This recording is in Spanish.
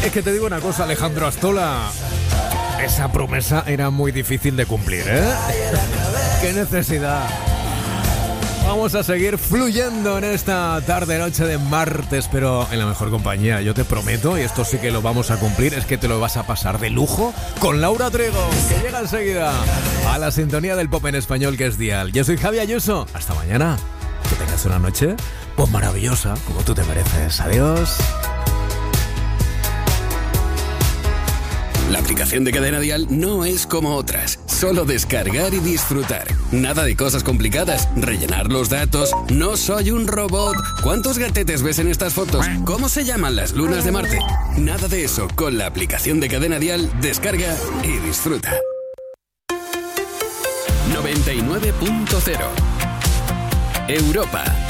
Es que te digo una cosa, Alejandro Astola. Esa promesa era muy difícil de cumplir, ¿eh? ¡Qué necesidad! Vamos a seguir fluyendo en esta tarde-noche de martes, pero en la mejor compañía. Yo te prometo, y esto sí que lo vamos a cumplir, es que te lo vas a pasar de lujo con Laura Trigo, que llega enseguida a la sintonía del pop en español que es Dial. Yo soy Javi Ayuso. Hasta mañana. Que tengas una noche pues maravillosa, como tú te mereces. Adiós. La aplicación de Cadena Dial no es como otras. Solo descargar y disfrutar. Nada de cosas complicadas. Rellenar los datos. No soy un robot. ¿Cuántos gatetes ves en estas fotos? ¿Cómo se llaman las lunas de Marte? Nada de eso. Con la aplicación de Cadena Dial, descarga y disfruta. 99.0 Europa.